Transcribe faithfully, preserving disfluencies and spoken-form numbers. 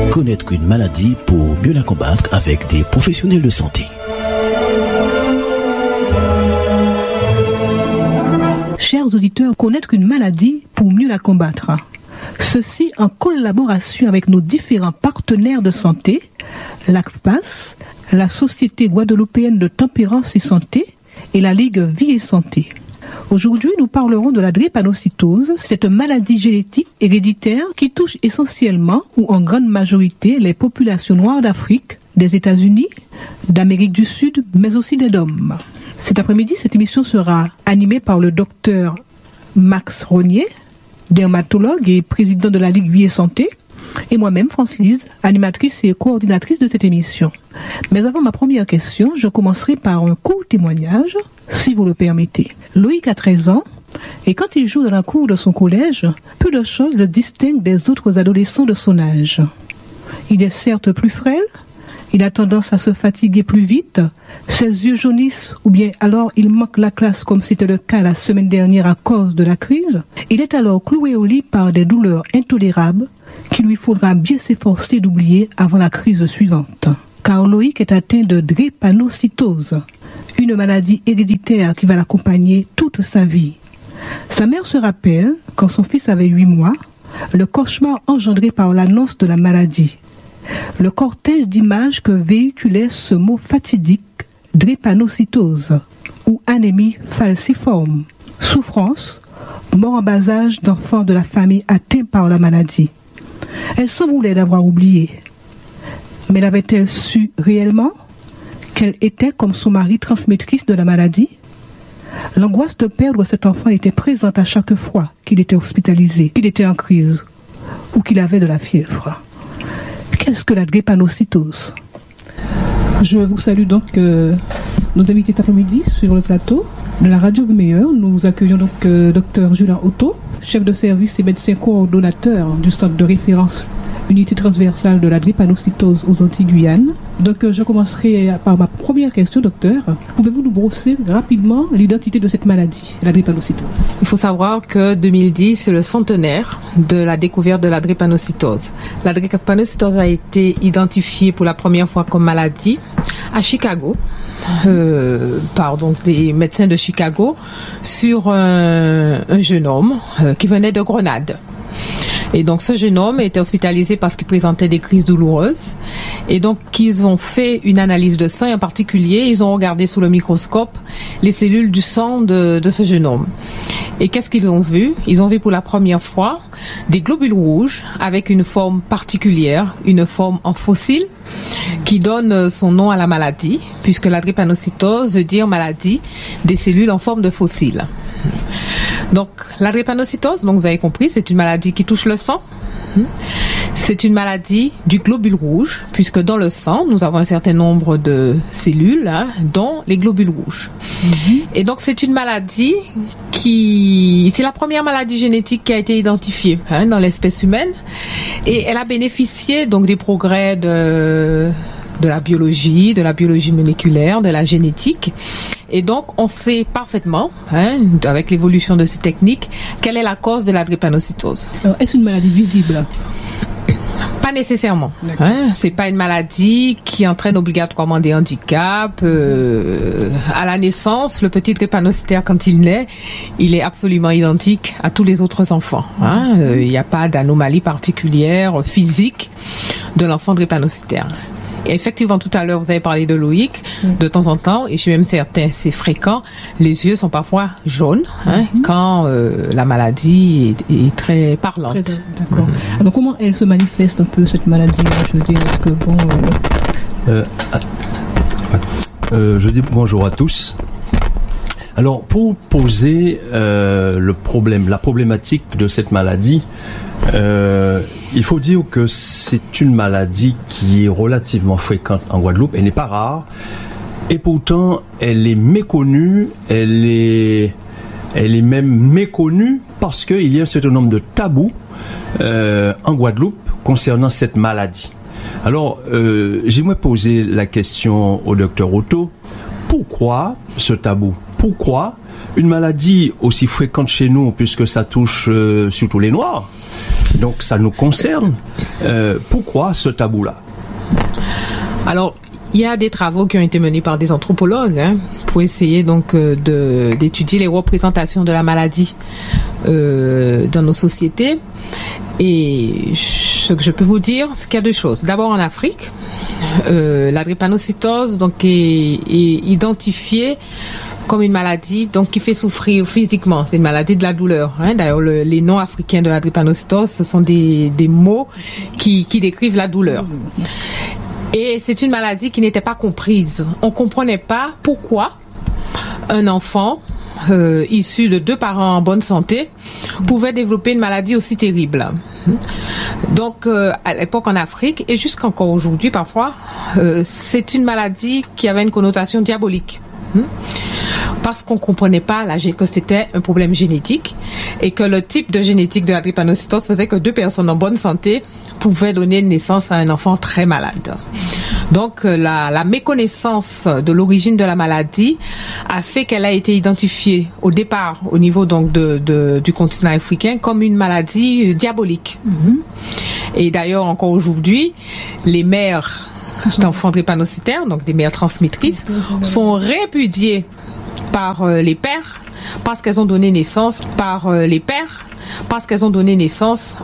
Connaître une maladie pour mieux la combattre avec des professionnels de santé. Chers auditeurs, connaître une maladie pour mieux la combattre. Ceci en collaboration avec nos différents partenaires de santé, l'A C P A S, la Société guadeloupéenne de tempérance et santé et la Ligue Vie et Santé. Aujourd'hui, nous parlerons de la drépanocytose, cette maladie génétique héréditaire qui touche essentiellement ou en grande majorité les populations noires d'Afrique, des États-Unis, d'Amérique du Sud, mais aussi des D O M. Cet après-midi, cette émission sera animée par le docteur Max Rognier, dermatologue et président de la Ligue Vie et Santé, et moi-même, France-Lise, animatrice et coordinatrice de cette émission. Mais avant ma première question, je commencerai par un court témoignage, si vous le permettez. Loïc a treize ans, et quand il joue dans la cour de son collège, peu de choses le distinguent des autres adolescents de son âge. Il est certes plus frêle, il a tendance à se fatiguer plus vite, ses yeux jaunissent ou bien alors il manque la classe comme c'était le cas la semaine dernière à cause de la crise. Il est alors cloué au lit par des douleurs intolérables qu'il lui faudra bien s'efforcer d'oublier avant la crise suivante. Car Loïc est atteint de drépanocytose, une maladie héréditaire qui va l'accompagner toute sa vie. Sa mère se rappelle, quand son fils avait huit mois, le cauchemar engendré par l'annonce de la maladie. Le cortège d'images que véhiculait ce mot fatidique, drépanocytose, ou anémie falciforme, souffrance, mort en bas âge d'enfants de la famille atteints par la maladie. Elle s'en voulait d'avoir oublié. Mais l'avait-elle su réellement qu'elle était, comme son mari, transmettrice de la maladie? L'angoisse de perdre cet enfant était présente à chaque fois qu'il était hospitalisé, qu'il était en crise ou qu'il avait de la fièvre. Qu'est-ce que la drépanocytose? Je vous salue donc euh, nos invités cet après-midi sur le plateau de la Radio Vie Meilleure. Nous accueillons donc euh, docteur Julien Otto, chef de service et médecin coordonnateur du centre de référence unité transversale de la drépanocytose aux Antilles-Guyane. Donc euh, je commencerai par ma première question, docteur. Pouvez-vous nous brosser rapidement l'identité de cette maladie, la drépanocytose? Il faut savoir que deux mille dix, c'est le centenaire de la découverte de la drépanocytose. La drépanocytose a été identifiée pour la première fois comme maladie à Chicago, euh, par donc des médecins de Chicago, sur un, un jeune homme euh, qui venait de Grenade. Et donc ce jeune homme était hospitalisé parce qu'il présentait des crises douloureuses. Et donc ils ont fait une analyse de sang, et en particulier ils ont regardé sous le microscope les cellules du sang de, de ce jeune homme. Et qu'est-ce qu'ils ont vu? Ils ont vu pour la première fois des globules rouges avec une forme particulière, une forme en fossile, qui donne son nom à la maladie, puisque la drépanocytose veut dire maladie des cellules en forme de fossile. Donc, la drépanocytose, donc vous avez compris, c'est une maladie qui touche le sang. C'est une maladie du globule rouge, puisque dans le sang, nous avons un certain nombre de cellules, hein, dont les globules rouges. Mm-hmm. Et donc, c'est une maladie qui... C'est la première maladie génétique qui a été identifiée hein, dans l'espèce humaine. Et elle a bénéficié donc des progrès de... de la biologie, de la biologie moléculaire, de la génétique. Et donc, on sait parfaitement, hein, avec l'évolution de ces techniques, quelle est la cause de la drépanocytose. Alors, est-ce une maladie visible? Pas nécessairement. Hein, c'est pas une maladie qui entraîne obligatoirement des handicaps. Euh, à la naissance, le petit drépanocytaire, quand il naît, il est absolument identique à tous les autres enfants. Hein. Euh, il n'y a pas d'anomalie particulière physique de l'enfant drépanocytaire. Et effectivement, tout à l'heure, vous avez parlé de Loïc. Mm. De temps en temps, et je suis même certain, c'est fréquent, les yeux sont parfois jaunes hein, mm-hmm. quand euh, la maladie est, est très parlante. Très, d'accord. Mm-hmm. Alors, comment elle se manifeste un peu, cette maladie? Je veux dire, est-ce que bon... Euh... Euh, euh, je dis bonjour à tous. Alors, pour poser euh, le problème, la problématique de cette maladie, Euh, il faut dire que c'est une maladie qui est relativement fréquente en Guadeloupe. Elle n'est pas rare. Et pourtant, elle est méconnue. Elle est, elle est même méconnue parce qu'il y a un certain nombre de tabous euh, en Guadeloupe concernant cette maladie. Alors, euh, j'aimerais poser la question au docteur Otto. Pourquoi ce tabou? Pourquoi une maladie aussi fréquente chez nous, puisque ça touche euh, surtout les Noirs, Donc ça nous concerne. Euh, pourquoi ce tabou-là? Alors, il y a des travaux qui ont été menés par des anthropologues hein, pour essayer donc euh, de, d'étudier les représentations de la maladie euh, dans nos sociétés. Et ce que je peux vous dire, c'est qu'il y a deux choses. D'abord, en Afrique, euh, la drépanocytose donc est, est identifiée comme une maladie donc qui fait souffrir physiquement. C'est une maladie de la douleur. Hein. D'ailleurs, le, les noms africains de la drépanocytose, ce sont des, des mots qui, qui décrivent la douleur. Et c'est une maladie qui n'était pas comprise. On ne comprenait pas pourquoi un enfant euh, issu de deux parents en bonne santé pouvait développer une maladie aussi terrible. Donc, euh, à l'époque en Afrique, et jusqu'encore aujourd'hui parfois, euh, c'est une maladie qui avait une connotation diabolique. Parce qu'on ne comprenait pas la, que c'était un problème génétique et que le type de génétique de la drépanocytose faisait que deux personnes en bonne santé pouvaient donner naissance à un enfant très malade. Donc la, la méconnaissance de l'origine de la maladie a fait qu'elle a été identifiée au départ au niveau donc de, de, du continent africain comme une maladie diabolique. Mm-hmm. Et d'ailleurs encore aujourd'hui, les mères d'enfants drépanocytaires, donc des mères transmettrices, sont répudiées par euh, les pères parce qu'elles ont donné naissance par euh, les pères parce qu'elles ont donné naissance